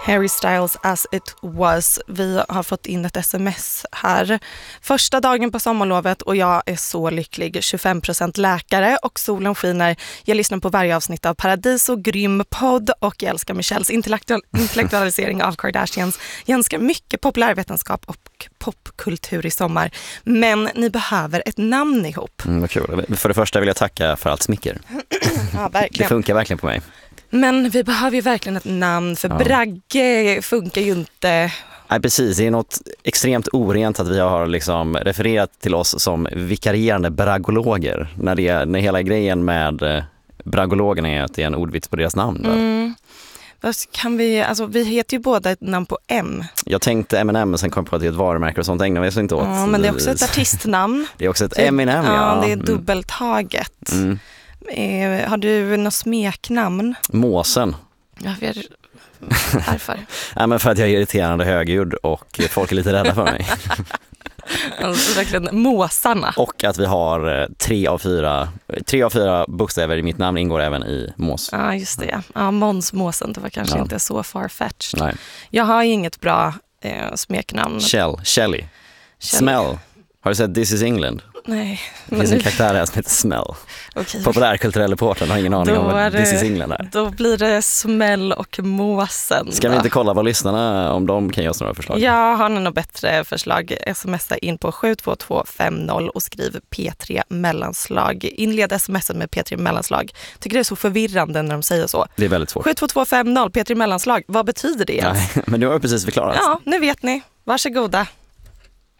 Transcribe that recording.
Harry Styles As It Was. Vi har fått in ett sms här. Första dagen på sommarlovet och jag är så lycklig. 25% läkare och solen skiner. Jag lyssnar på varje avsnitt av Paradis och grym podd och jag älskar Michelles intellektualisering av Kardashians. Jag önskar mycket populärvetenskap och popkultur i sommar. Men ni behöver ett namn ihop. Vad kul. För det första vill jag tacka för allt smicker. Ja, verkligen. Det funkar verkligen på mig. Men vi behöver ju verkligen ett namn för Bragge funkar ju inte. Nej, precis. Det är något extremt orent att vi har liksom refererat till oss som vikarierande bragologer. När hela grejen med bragologerna är att det är en ordvits på deras namn. Vad kan vi, alltså vi heter ju båda ett namn på M. Jag tänkte M&M men sen kom jag på att det är ett varumärke och sånt ägnar vi oss inte åt. Ja, men det är också ett artistnamn. Det är också ett M&M, ja. Det är dubbeltaget. Har du något smeknamn? Måsen. Varför? Nej, men för att jag är irriterande högljudd och folk är lite rädda för mig. Alltså verkligen måsarna. Och att vi har 3 av 4 bokstäver i mitt namn ingår även i mås. Ja, just det. Ja, Måns Måsen, det var kanske inte så farfetched. Nej. Jag har inget bra smeknamn. Shelly. Smell. Har du sett This is England? Nej. Det finns en karaktär här som heter Smell. Okay. Populärkulturell reportern har ingen aning om vad This is England är. Då blir det Smäll och Måsen. Ska vi inte kolla vad lyssnarna, om de kan ge oss några förslag? Ja, har ni något bättre förslag? Smsa in på 72250 och skriv P3 mellanslag. Inled smset med P3 mellanslag. Tycker det är så förvirrande när de säger så. Det är väldigt svårt. 72250 P3 mellanslag. Vad betyder det ens? Nej, men du har ju precis förklarat. Ja, nu vet ni. Varsågoda.